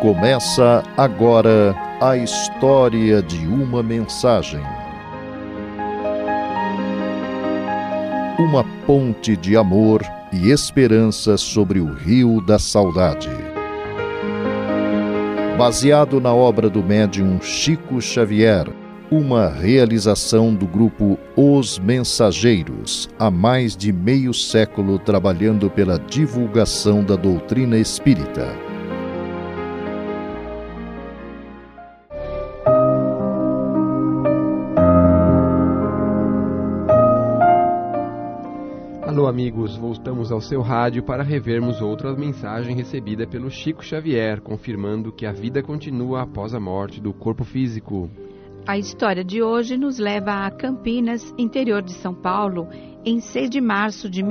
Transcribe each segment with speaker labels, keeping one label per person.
Speaker 1: Começa agora a história de uma mensagem. Uma ponte de amor e esperança sobre o Rio da Saudade. Baseado na obra do médium Chico Xavier, uma realização do grupo Os Mensageiros, há mais de meio século trabalhando pela divulgação da doutrina espírita.
Speaker 2: Alô amigos, voltamos ao seu rádio para revermos outra mensagem recebida pelo Chico Xavier, confirmando que a vida continua após a morte do corpo físico.
Speaker 3: A história de hoje nos leva a Campinas, interior de São Paulo, em 6 de março de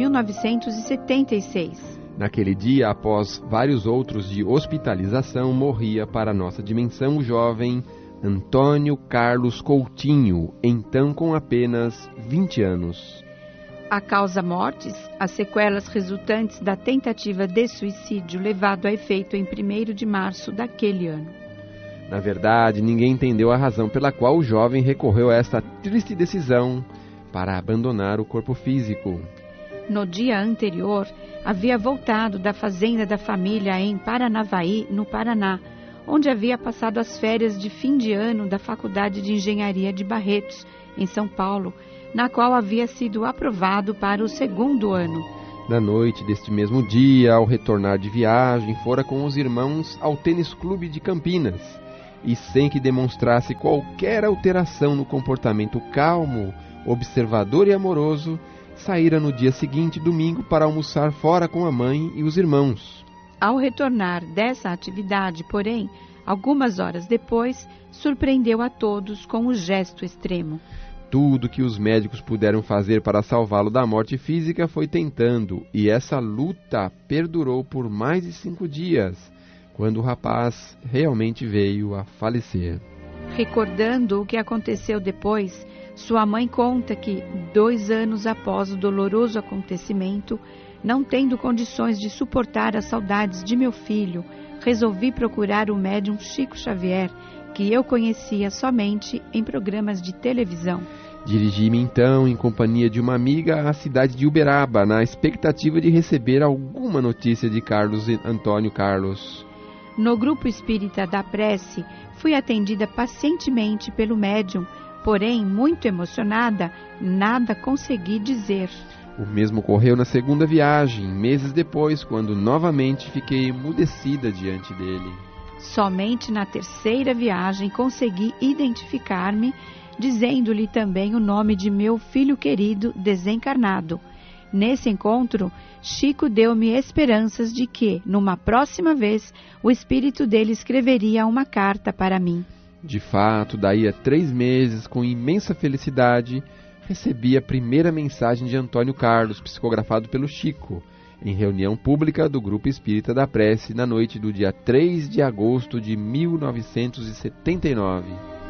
Speaker 3: 1976.
Speaker 2: Naquele dia, após vários outros de hospitalização, morria para a nossa dimensão o jovem Antônio Carlos Coutinho, então com apenas 20 anos.
Speaker 3: A causa mortes, as sequelas resultantes da tentativa de suicídio levado a efeito em 1º de março daquele ano.
Speaker 2: Na verdade, ninguém entendeu a razão pela qual o jovem recorreu a esta triste decisão para abandonar o corpo físico.
Speaker 3: No dia anterior, havia voltado da fazenda da família em Paranavaí, no Paraná, onde havia passado as férias de fim de ano da Faculdade de Engenharia de Barretos, em São Paulo, na qual havia sido aprovado para o 2º ano.
Speaker 2: Na noite deste mesmo dia, ao retornar de viagem, fora com os irmãos ao Tênis Clube de Campinas, e sem que demonstrasse qualquer alteração no comportamento calmo, observador e amoroso, saíra no dia seguinte, domingo, para almoçar fora com a mãe e os irmãos.
Speaker 3: Ao retornar dessa atividade, porém, algumas horas depois, surpreendeu a todos com um gesto extremo.
Speaker 2: Tudo que os médicos puderam fazer para salvá-lo da morte física foi tentando, e essa luta perdurou por mais de 5 dias, quando o rapaz realmente veio a falecer.
Speaker 3: Recordando o que aconteceu depois, sua mãe conta que, 2 anos após o doloroso acontecimento, não tendo condições de suportar as saudades de meu filho, resolvi procurar o médium Chico Xavier, que eu conhecia somente em programas de televisão.
Speaker 2: Dirigi-me então, em companhia de uma amiga, à cidade de Uberaba, na expectativa de receber alguma notícia de Carlos Antônio Carlos.
Speaker 3: No grupo espírita da prece, fui atendida pacientemente pelo médium, porém, muito emocionada, nada consegui dizer.
Speaker 2: O mesmo ocorreu na segunda viagem, meses depois, quando novamente fiquei emudecida diante dele.
Speaker 3: Somente na 3ª viagem consegui identificar-me, dizendo-lhe também o nome de meu filho querido desencarnado. Nesse encontro, Chico deu-me esperanças de que, numa próxima vez, o espírito dele escreveria uma carta para mim.
Speaker 2: De fato, daí a 3 meses, com imensa felicidade, recebi a primeira mensagem de Antônio Carlos, psicografado pelo Chico, em reunião pública do Grupo Espírita da Prece, na noite do dia 3 de agosto de 1979.